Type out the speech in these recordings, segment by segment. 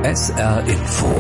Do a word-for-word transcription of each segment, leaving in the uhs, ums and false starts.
S R Info.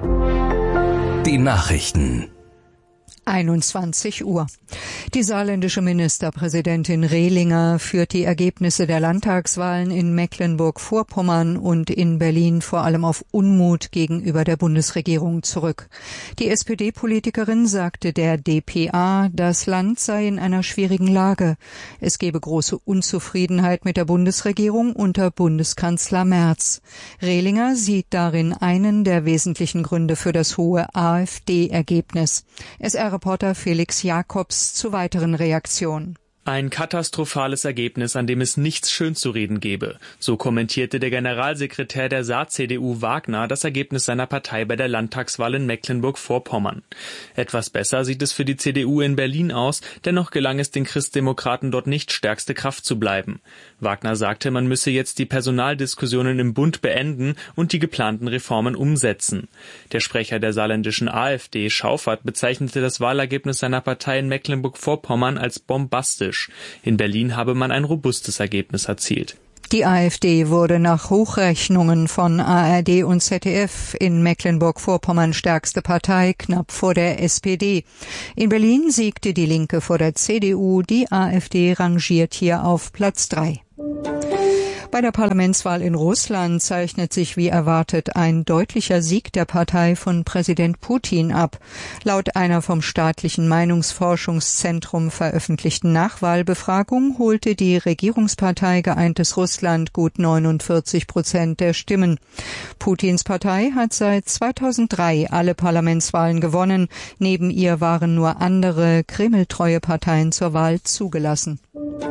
Die Nachrichten. einundzwanzig Uhr. Die saarländische Ministerpräsidentin Rehlinger führt die Ergebnisse der Landtagswahlen in Mecklenburg-Vorpommern und in Berlin vor allem auf Unmut gegenüber der Bundesregierung zurück. Die S P D-Politikerin sagte der D P A, das Land sei in einer schwierigen Lage. Es gebe große Unzufriedenheit mit der Bundesregierung unter Bundeskanzler Merz. Rehlinger sieht darin einen der wesentlichen Gründe für das hohe AfD-Ergebnis. S R-Reporter Felix Jakobs zu weiteren Reaktionen. Ein katastrophales Ergebnis, an dem es nichts schönzureden gäbe. So kommentierte der Generalsekretär der Saar-C D U Wagner das Ergebnis seiner Partei bei der Landtagswahl in Mecklenburg-Vorpommern. Etwas besser sieht es für die C D U in Berlin aus, dennoch gelang es den Christdemokraten dort nicht, stärkste Kraft zu bleiben. Wagner sagte, man müsse jetzt die Personaldiskussionen im Bund beenden und die geplanten Reformen umsetzen. Der Sprecher der saarländischen AfD, Schauffert, bezeichnete das Wahlergebnis seiner Partei in Mecklenburg-Vorpommern als bombastisch. In Berlin habe man ein robustes Ergebnis erzielt. Die AfD wurde nach Hochrechnungen von A R D und Z D F in Mecklenburg-Vorpommern stärkste Partei, knapp vor der S P D. In Berlin siegte die Linke vor der C D U, die AfD rangiert hier auf Platz drei. Bei der Parlamentswahl in Russland zeichnet sich wie erwartet ein deutlicher Sieg der Partei von Präsident Putin ab. Laut einer vom staatlichen Meinungsforschungszentrum veröffentlichten Nachwahlbefragung holte die Regierungspartei Geeintes Russland gut neunundvierzig Prozent der Stimmen. Putins Partei hat seit zweitausenddrei alle Parlamentswahlen gewonnen. Neben ihr waren nur andere kremltreue Parteien zur Wahl zugelassen.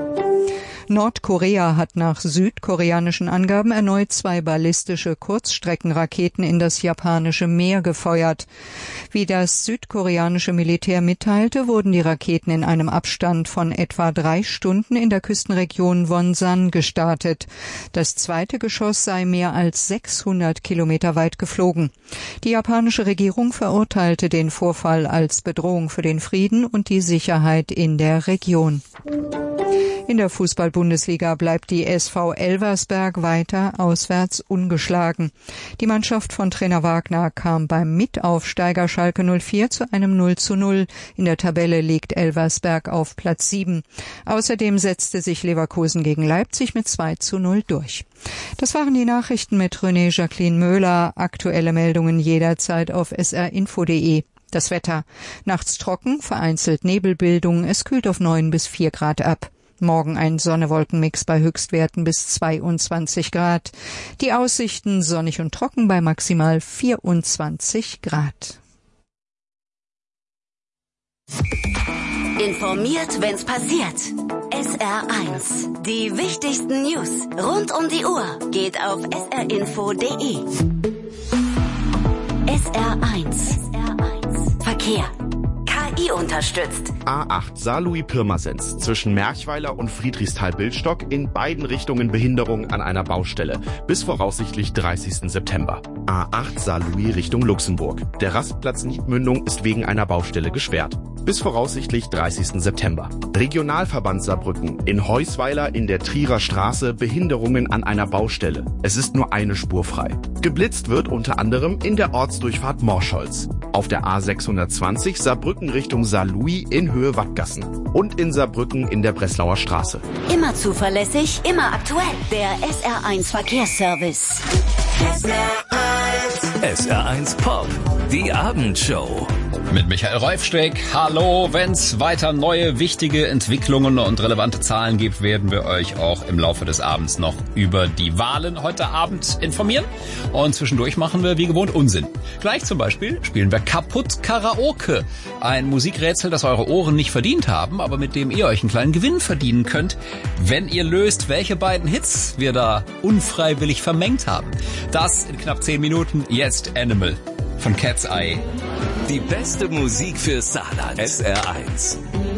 Nordkorea hat nach südkoreanischen Angaben erneut zwei ballistische Kurzstreckenraketen in das japanische Meer gefeuert. Wie das südkoreanische Militär mitteilte, wurden die Raketen in einem Abstand von etwa drei Stunden in der Küstenregion Wonsan gestartet. Das zweite Geschoss sei mehr als sechshundert Kilometer weit geflogen. Die japanische Regierung verurteilte den Vorfall als Bedrohung für den Frieden und die Sicherheit in der Region. In der Fußball-Bundesliga bleibt die S V Elversberg weiter auswärts ungeschlagen. Die Mannschaft von Trainer Wagner kam beim Mitaufsteiger Schalke null vier zu einem null zu null. In der Tabelle liegt Elversberg auf Platz sieben. Außerdem setzte sich Leverkusen gegen Leipzig mit zwei zu null durch. Das waren die Nachrichten mit René Jacqueline Möhler. Aktuelle Meldungen jederzeit auf s r info punkt d e. Das Wetter. Nachts trocken, vereinzelt Nebelbildung. Es kühlt auf neun bis vier Grad ab. Morgen ein Sonne-Wolken-Mix bei Höchstwerten bis zweiundzwanzig Grad. Die Aussichten sonnig und trocken bei maximal vierundzwanzig Grad. Informiert, wenn's passiert. S R eins. Die wichtigsten News rund um die Uhr geht auf s r info punkt d e. S R eins. Verkehr. K I unterstützt. A acht Saarlouis-Pirmasens zwischen Merchweiler und Friedrichsthal-Bildstock in beiden Richtungen Behinderung an einer Baustelle bis voraussichtlich dreißigsten September. A acht Saarlouis Richtung Luxemburg. Der Rastplatz Niedmündung ist wegen einer Baustelle gesperrt. Bis voraussichtlich dreißigsten September. Regionalverband Saarbrücken in Heusweiler in der Trierer Straße Behinderungen an einer Baustelle. Es ist nur eine Spur frei. Geblitzt wird unter anderem in der Ortsdurchfahrt Morscholz. Auf der A sechshundertzwanzig Saarbrücken Richtung Saarlouis in Höhe Wattgassen. Und in Saarbrücken in der Breslauer Straße. Immer zuverlässig, immer aktuell. Der S R eins Verkehrsservice. S R eins. S R eins Pop. Die Abendshow. Mit Michael Reufsteck. Hallo, wenn's weiter neue, wichtige Entwicklungen und relevante Zahlen gibt, werden wir euch auch im Laufe des Abends noch über die Wahlen heute Abend informieren. Und zwischendurch machen wir wie gewohnt Unsinn. Gleich zum Beispiel spielen wir Kaputt Karaoke. Ein Musikrätsel, das eure Ohren nicht verdient haben, aber mit dem ihr euch einen kleinen Gewinn verdienen könnt, wenn ihr löst, welche beiden Hits wir da unfreiwillig vermengt haben. Das in knapp zehn Minuten. Jetzt Animal von Cat's Eye. Die beste Musik für Saarland. S R eins.